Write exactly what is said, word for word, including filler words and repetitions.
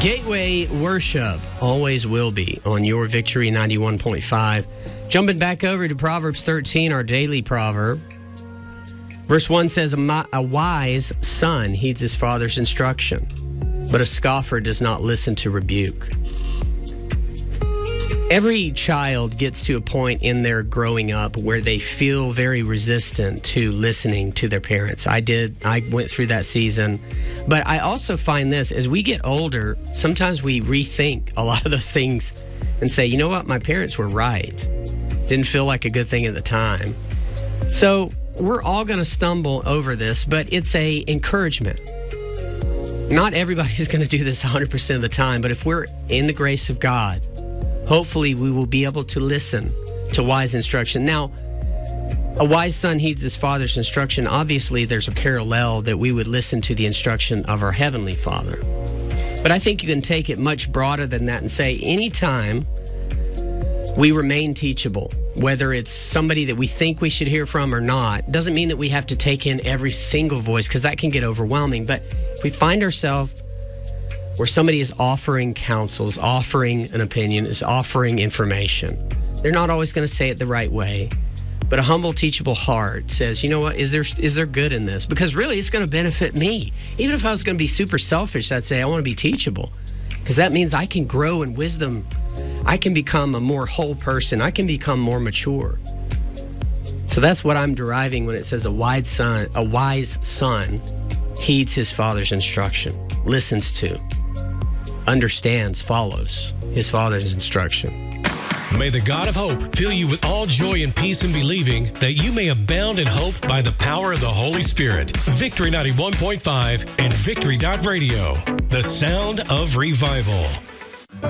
Gateway Worship always will be on your Victory ninety-one point five. Jumping back over to Proverbs thirteen, our daily proverb. Verse one says, a wise son heeds his father's instruction, but a scoffer does not listen to rebuke. Every child gets to a point in their growing up where they feel very resistant to listening to their parents. I did. I went through that season. But I also find this, as we get older, sometimes we rethink a lot of those things and say, you know what, my parents were right. Didn't feel like a good thing at the time. So we're all going to stumble over this, but it's a encouragement. Not everybody's going to do this one hundred percent of the time, but if we're in the grace of God, hopefully we will be able to listen to wise instruction. Now, a wise son heeds his father's instruction. Obviously, there's a parallel that we would listen to the instruction of our Heavenly Father. But I think you can take it much broader than that and say anytime we remain teachable, whether it's somebody that we think we should hear from or not, doesn't mean that we have to take in every single voice, because that can get overwhelming. But if we find ourselves where somebody is offering counsel, is offering an opinion, is offering information, they're not always going to say it the right way. But a humble, teachable heart says, you know what, is there is there good in this? Because really, it's going to benefit me. Even if I was going to be super selfish, I'd say I want to be teachable, because that means I can grow in wisdom. I can become a more whole person. I can become more mature. So that's what I'm deriving when it says a wise son, a wise son heeds his father's instruction, listens to, understands, follows his father's instruction. May the God of hope fill you with all joy and peace in believing, that you may abound in hope by the power of the Holy Spirit. Victory ninety-one point five and Victory dot radio, the sound of revival.